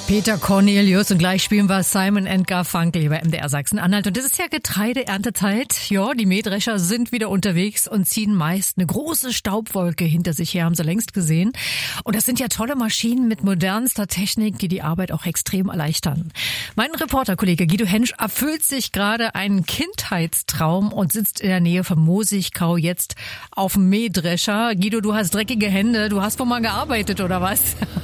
Peter Cornelius und gleich spielen wir Simon & Garfunkel hier bei MDR Sachsen-Anhalt. Und das ist ja Getreideerntezeit. Ja, die Mähdrescher sind wieder unterwegs und ziehen meist eine große Staubwolke hinter sich her, haben sie längst gesehen. Und das sind ja tolle Maschinen mit modernster Technik, die die Arbeit auch extrem erleichtern. Mein Reporterkollege Guido Hensch erfüllt sich gerade einen Kindheitstraum und sitzt in der Nähe von Mosigkau jetzt auf dem Mähdrescher. Guido, du hast dreckige Hände. Du hast wohl mal gearbeitet, oder was?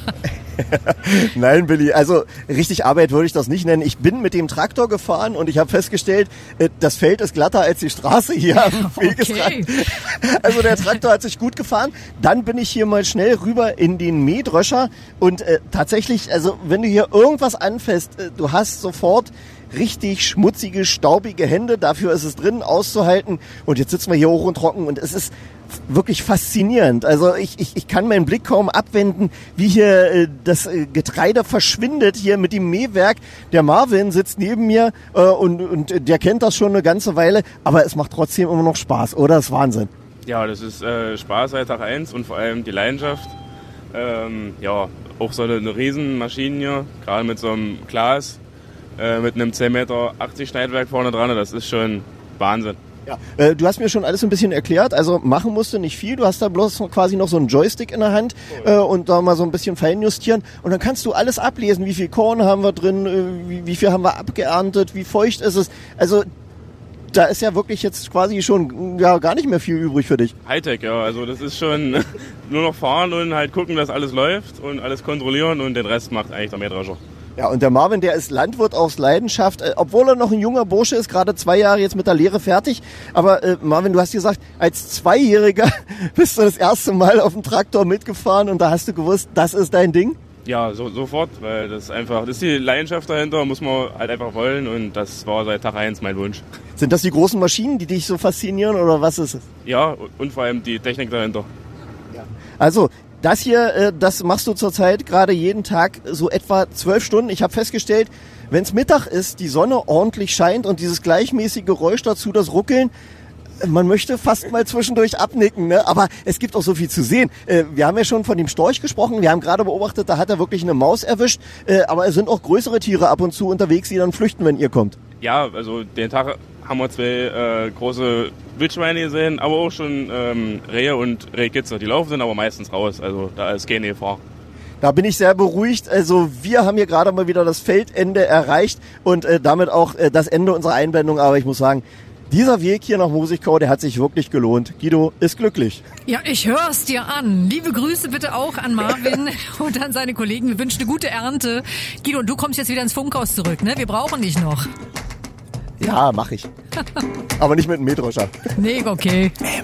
Nein, Billy, also richtig Arbeit würde ich das nicht nennen. Ich bin mit dem Traktor gefahren und ich habe festgestellt, das Feld ist glatter als die Straße hier am Wegesrand. Also der Traktor hat sich gut gefahren. Dann bin ich hier mal schnell rüber in den Mähdrescher und tatsächlich, also wenn du hier irgendwas anfasst, du hast sofort richtig schmutzige, staubige Hände. Dafür ist es drin auszuhalten. Und jetzt sitzen wir hier hoch und trocken und es ist wirklich faszinierend. Also ich kann meinen Blick kaum abwenden, wie hier das Getreide verschwindet hier mit dem Mähwerk. Der Marvin sitzt neben mir und der kennt das schon eine ganze Weile, aber es macht trotzdem immer noch Spaß, oder? Das ist Wahnsinn. Ja, das ist Spaß seit Tag 1 und vor allem die Leidenschaft. Ja, auch so eine Riesenmaschine hier, gerade mit so einem Glas, mit einem 10,80 Meter Schneidwerk vorne dran, das ist schon Wahnsinn. Ja, du hast mir schon alles ein bisschen erklärt, also machen musst du nicht viel, du hast da bloß quasi noch so einen Joystick in der Hand und da mal so ein bisschen feinjustieren und dann kannst du alles ablesen, wie viel Korn haben wir drin, wie viel haben wir abgeerntet, wie feucht ist es, also da ist ja wirklich jetzt quasi schon gar nicht mehr viel übrig für dich. Hightech, ja, also das ist schon nur noch fahren und halt gucken, dass alles läuft und alles kontrollieren und den Rest macht eigentlich der Mähdrescher. Ja, und der Marvin, der ist Landwirt aus Leidenschaft, obwohl er noch ein junger Bursche ist, gerade 2 Jahre jetzt mit der Lehre fertig. Aber Marvin, du hast gesagt, als 2-Jähriger bist du das erste Mal auf dem Traktor mitgefahren und da hast du gewusst, das ist dein Ding? Ja, sofort, weil das ist die Leidenschaft dahinter, muss man halt einfach wollen und das war seit Tag 1 mein Wunsch. Sind das die großen Maschinen, die dich so faszinieren oder was ist es? Ja, und vor allem die Technik dahinter. Ja. Also, das hier, das machst du zurzeit gerade jeden Tag so etwa 12 Stunden. Ich habe festgestellt, wenn es Mittag ist, die Sonne ordentlich scheint und dieses gleichmäßige Geräusch dazu, das Ruckeln, man möchte fast mal zwischendurch abnicken, ne? Aber es gibt auch so viel zu sehen. Wir haben ja schon von dem Storch gesprochen. Wir haben gerade beobachtet, da hat er wirklich eine Maus erwischt. Aber es sind auch größere Tiere ab und zu unterwegs, die dann flüchten, wenn ihr kommt. Ja, also den Tag haben wir 2 große Wildschweine gesehen, aber auch schon Rehe und Rehkitze. Die laufen sind aber meistens raus, also da ist keine Gefahr. Da bin ich sehr beruhigt. Also wir haben hier gerade mal wieder das Feldende erreicht und damit auch das Ende unserer Einblendung. Aber ich muss sagen, dieser Weg hier nach Mosigkau, der hat sich wirklich gelohnt. Guido ist glücklich. Ja, ich hör's dir an. Liebe Grüße bitte auch an Marvin und an seine Kollegen. Wir wünschen eine gute Ernte. Guido, und du kommst jetzt wieder ins Funkhaus zurück, ne? Wir brauchen dich noch. Ja, mach ich. Aber nicht mit dem Mähdrescher. Nee, okay.